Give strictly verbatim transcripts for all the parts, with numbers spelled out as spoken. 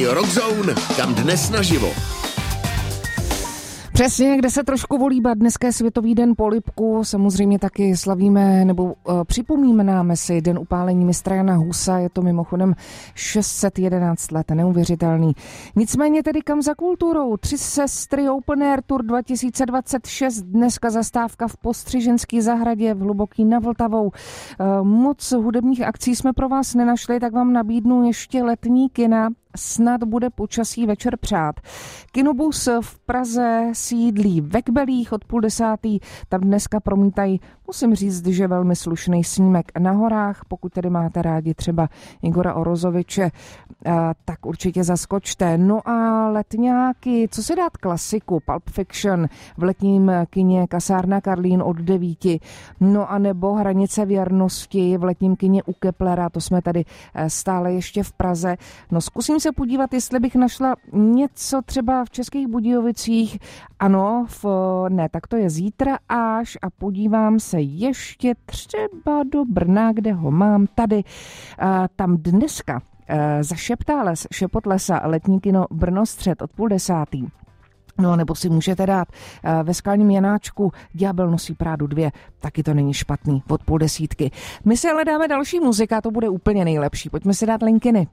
Rádio Rockzone, kam dnes naživo. Přesně, kde se trošku volíbat. Dneska je Světový den polibku, samozřejmě taky slavíme nebo uh, připomínáme si den upálení mistra Jana Husa, je to mimochodem šest set jedenáct let, neuvěřitelný. Nicméně tedy kam za kulturou? Tři sestry Open Air Tour dva tisíce dvacet šest, dneska zastávka v Postřiženské zahradě v Hluboký nad Vltavou. Uh, moc hudebních akcí jsme pro vás nenašli, tak vám nabídnu ještě letní kina. Snad bude počasí večer přát. Kinobus v Praze sídlí ve Kbelích od půl desátý. Tam dneska promítají, musím říct, že velmi slušný snímek na horách. Pokud tedy máte rádi třeba Igora Orozoviče, tak určitě zaskočte. No a letňáky, co si dát klasiku? Pulp Fiction v letním kině Kasárna Karlín od devíti. No a nebo Hranice věrnosti v letním kině u Keplera, to jsme tady stále ještě v Praze. No zkusím se podívat, jestli bych našla něco třeba v Českých Budějovicích. Ano, v, ne, tak to je zítra až a podívám se ještě třeba do Brna, kde ho mám tady. A, tam dneska a, za Šeptáles, Šepot lesa, letní kino Brno střed od půl desátý. No nebo si můžete dát uh, ve Skalním Janáčku Ďábel nosí Prádu dvě, taky to není špatný, od půl desítky. My si ale dáme další muzika, to bude úplně nejlepší. Pojďme si dát Linkiny.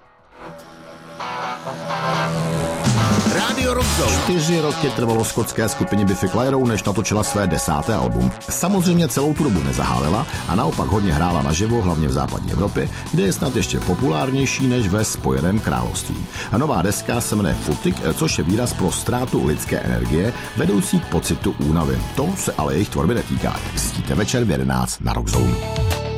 Rádio Rockzone. Čtyři roky trvalo skotské skupině Biffy Clyro, než natočila své desáté album. Samozřejmě celou tu dobu nezahálila a naopak hodně hrála naživo, hlavně v západní Evropě, kde je snad ještě populárnější než ve Spojeném království. A nová deska se jmenuje Futik, což je výraz pro ztrátu lidské energie, vedoucí k pocitu únavy. To se ale jejich tvorby netýká. Zjistíte večer v jedenáct na Rockzone.